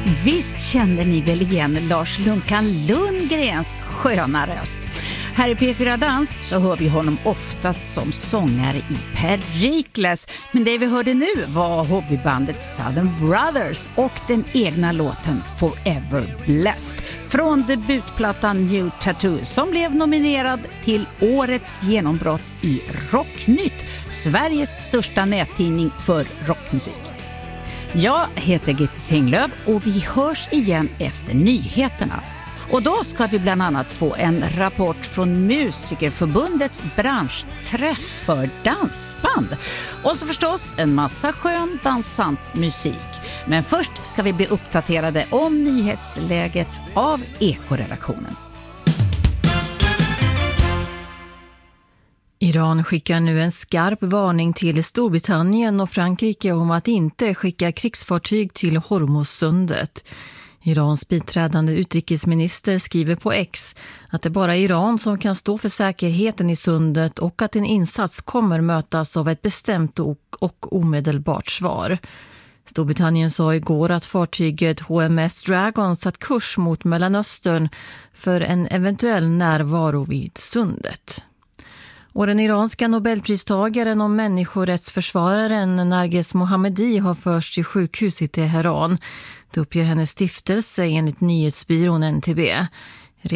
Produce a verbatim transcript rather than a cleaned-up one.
Visst kände ni väl igen Lars Lunkan Lundgrens sköna röst? Här i P fyra Dans så hör vi honom oftast som sångare i Perikles. Men det vi hörde nu var hobbybandet Southern Brothers och den egna låten Forever Blessed från debutplattan New Tattoo som blev nominerad till årets genombrott i Rocknytt, Sveriges största nättidning för rockmusik. Jag heter Gitte Tinglöf och vi hörs igen efter nyheterna. Och då ska vi bland annat få en rapport från Musikerförbundets branschträff för dansband. Och så förstås en massa skön dansant musik. Men först ska vi bli uppdaterade om nyhetsläget av Ekoredaktionen. Iran skickar nu en skarp varning till Storbritannien och Frankrike om att inte skicka krigsfartyg till Hormuzsundet. Irans biträdande utrikesminister skriver på X att det bara är Iran som kan stå för säkerheten i sundet och att en insats kommer mötas av ett bestämt och, och omedelbart svar. Storbritannien sa igår att fartyget H M S Dragon satt kurs mot Mellanöstern för en eventuell närvaro vid sundet. Och den iranska nobelpristagaren och människorättsförsvararen Narges Mohammadi har förts till sjukhus i Teheran. Det uppger hennes stiftelse enligt nyhetsbyrån N T B.